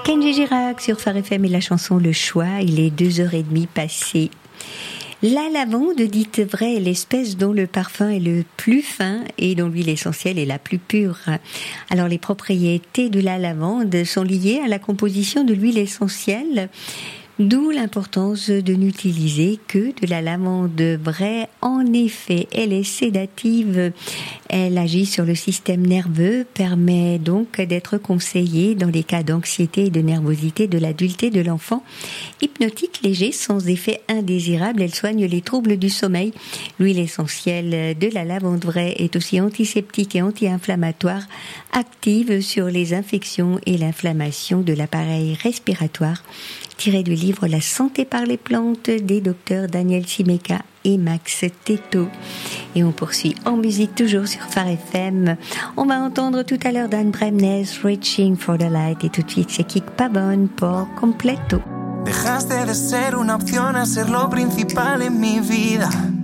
Kenji Girac sur Phare FM et la chanson Le Choix. Il est 2h30 passé. La lavande, dite vraie, est l'espèce dont le parfum est le plus fin et dont l'huile essentielle est la plus pure. Alors les propriétés de la lavande sont liées à la composition de l'huile essentielle, d'où l'importance de n'utiliser que de la lavande vraie. En effet, elle est sédative, elle agit sur le système nerveux, permet donc d'être conseillée dans les cas d'anxiété et de nervosité de l'adulte et de l'enfant. Hypnotique, léger, sans effet indésirable, elle soigne les troubles du sommeil. L'huile essentielle de la lavande vraie est aussi antiseptique et anti-inflammatoire, active sur les infections et l'inflammation de l'appareil respiratoire. Tiré du livre La santé par les plantes des docteurs Daniel Simeka et Max Teto. Et on poursuit en musique toujours sur Phare FM. On va entendre tout à l'heure Dan Bremnes, Reaching for the Light, et tout de suite c'est Kik Pavón por Completo. Dejaste de ser una opción a ser lo principal en mi vida.